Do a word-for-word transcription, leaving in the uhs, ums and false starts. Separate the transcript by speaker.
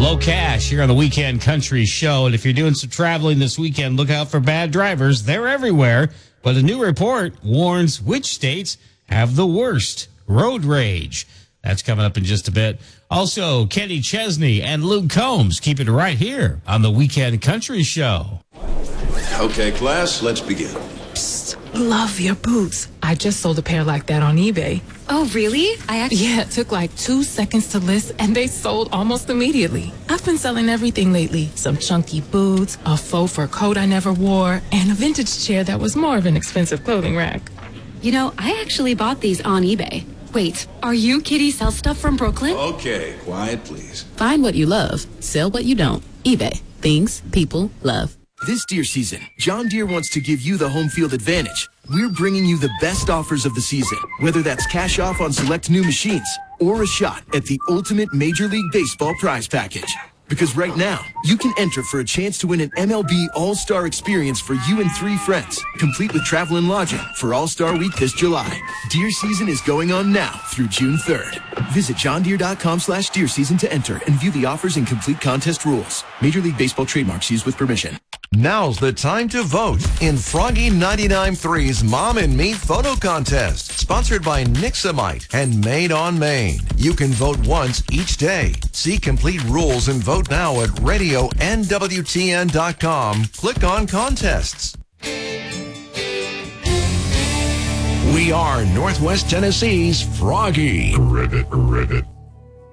Speaker 1: Low Cash here on the Weekend Country Show. And if you're doing some traveling this weekend, look out for bad drivers. They're everywhere. But a new report warns which states have the worst road rage. That's coming up in just a bit. Also, Kenny Chesney and Luke Combs keep it right here on the Weekend Country Show.
Speaker 2: Okay, class, let's begin.
Speaker 3: Psst, love your boots. I just sold a pair like that on eBay.
Speaker 4: Oh, really? I actually...
Speaker 3: Yeah, it took like two seconds to list, and they sold almost immediately. I've been selling everything lately. Some chunky boots, a faux fur coat I never wore, and a vintage chair that was more of an expensive clothing rack.
Speaker 4: You know, I actually bought these on eBay. Wait, are you Kitty Sell Stuff from Brooklyn?
Speaker 2: Okay, quiet, please.
Speaker 5: Find what you love. Sell what you don't. eBay. Things people love.
Speaker 6: This deer season, John Deere wants to give you the home field advantage. We're bringing you the best offers of the season, whether that's cash off on select new machines or a shot at the ultimate Major League Baseball prize package. Because right now, you can enter for a chance to win an M L B All-Star experience for you and three friends, complete with travel and lodging for All-Star Week this July. Deer season is going on now through June third. Visit johndeere.com slash deer season to enter and view the offers and complete contest rules. Major League Baseball trademarks used with permission.
Speaker 7: Now's the time to vote in Froggy ninety-nine point three's Mom and Me Photo Contest, sponsored by Nixamite and Made on Maine. You can vote once each day. See complete rules and vote now at radio N W T N dot com. Click on contests. We are Northwest Tennessee's Froggy.
Speaker 8: Ribbit, ribbit.